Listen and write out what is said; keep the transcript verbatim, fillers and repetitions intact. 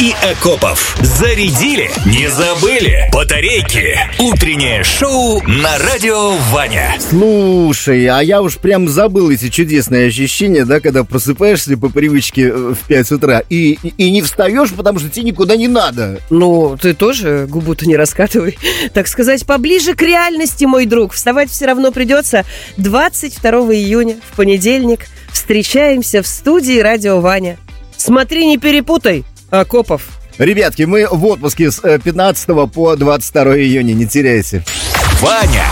и Акопов. Зарядили? Не забыли? Батарейки. Утреннее шоу на радио Ваня. Слушай, а я уж прям забыл эти чудесные ощущения, да, когда просыпаешься по привычке в пять утра и, и, и не встаешь, потому что тебе никуда не надо. Ну, ты тоже губу-то не раскатывай. Так сказать, поближе к реальности, мой друг. Вставать все равно придется. двадцать второго июня, в понедельник, встречаемся в студии радио Ваня. Смотри, не перепутай, Акопов. Ребятки, мы в отпуске с пятнадцатого по двадцать второе июня, не теряйте. Ваня